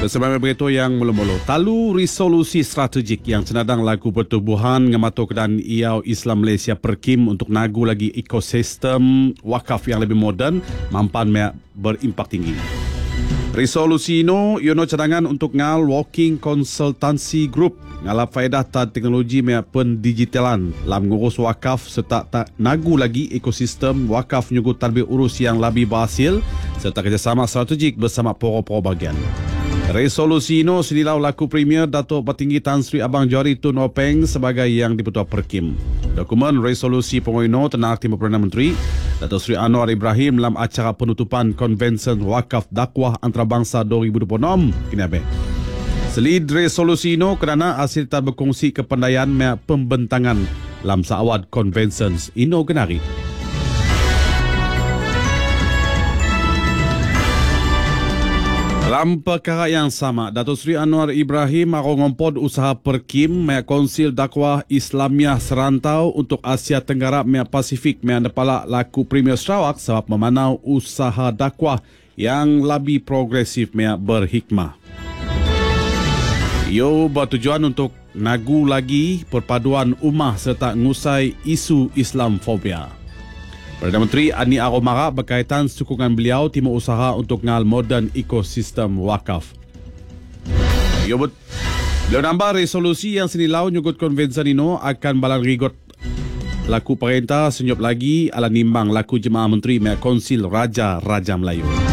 Sebenarnya berita yang mula-mula. Talu resolusi strategik yang cenadang laku pertubuhan ngamato kedan iau Islam Malaysia Perkim untuk nagu lagi ekosistem wakaf yang lebih moden mampan berimpak tinggi. Resolusi ini yono cadangan untuk ngal Walking Consultancy Group ngalap faedah tad teknologi pendigitalan lam ngurus wakaf serta tak nagu lagi ekosistem wakaf nyugut tadbir urus yang lebih berhasil serta kerjasama strategik bersama poro-poro bagian. Resolusi ini senilau laku Premier Datuk Petinggi Tan Sri Abang Johari Tun Openg sebagai yang dipertua Perkim. Dokumen resolusi pengoino tenang Timur Perdana Menteri Datuk Sri Anwar Ibrahim dalam acara penutupan Konvensyen Wakaf Dakwah Antarabangsa 2026 kini. Selid resolusi ini kerana hasil tak berkongsi kepandaian pembentangan dalam saawad Konvensyen ini genari. Dalam perkara yang sama, Datuk Seri Anwar Ibrahim mengompod usaha Perkim Konsil Dakwah Islamiah Serantau untuk Asia Tenggara Pasifik Nepala laku Premier Sarawak sebab memanau usaha dakwah yang lebih progresif berhikmah. Ia bertujuan untuk nagu lagi perpaduan ummah serta ngusai isu Islamfobia. Perdana Menteri Ani Aromara berkaitan sokongan beliau timur usaha untuk ngal modern ekosistem wakaf. Beliau nambah resolusi yang senilau nyugut konvensyen ini akan balang rigot laku perintah senyap lagi ala nimbang laku jemaah menteri Konsil Raja Melayu.